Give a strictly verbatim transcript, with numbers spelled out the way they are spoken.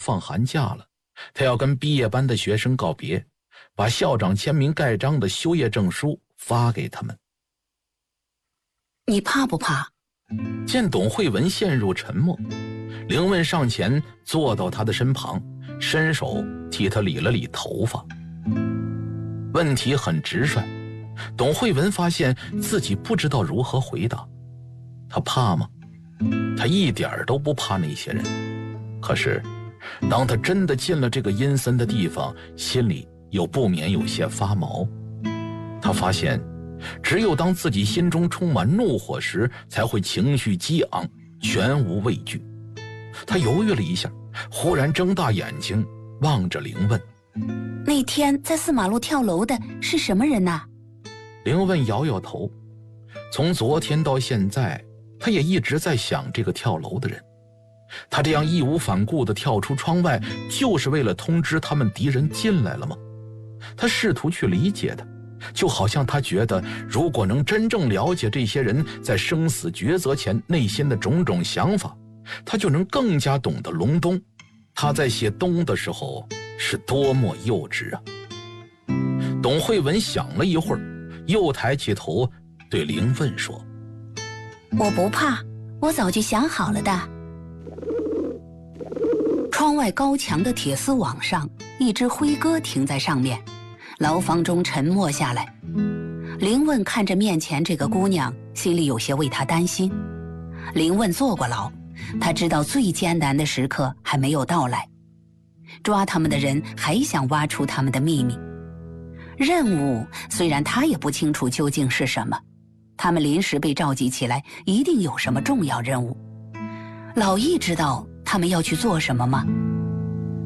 放寒假了，他要跟毕业班的学生告别，把校长签名盖章的休业证书发给他们。 你怕不怕？ 见董慧文陷入沉默，凌问上前坐到他的身旁，伸手替他理了理头发。问题很直率，董慧文发现自己不知道如何回答。他怕吗？他一点都不怕那些人。可是当他真的进了这个阴森的地方，心里又不免有些发毛。他发现只有当自己心中充满怒火时，才会情绪激昂，全无畏惧。他犹豫了一下，忽然睁大眼睛望着凌问： 那天在四马路跳楼的是什么人啊？ 凌问摇摇头。从昨天到现在，他也一直在想这个跳楼的人。他这样义无反顾地跳出窗外，就是为了通知他们敌人进来了吗？他试图去理解他，就好像他觉得，如果能真正了解这些人在生死抉择前内心的种种想法，他就能更加懂得隆冬他在写冬的时候是多么幼稚啊。董慧文想了一会儿，又抬起头对凌问说： 我不怕，我早就想好了的。窗外高墙的铁丝网上，一只灰鸽停在上面，牢房中沉默下来。凌问看着面前这个姑娘，心里有些为她担心。凌问坐过牢，他知道最艰难的时刻还没有到来，抓他们的人还想挖出他们的秘密。任务虽然他也不清楚究竟是什么，他们临时被召集起来，一定有什么重要任务。老易知道他们要去做什么吗？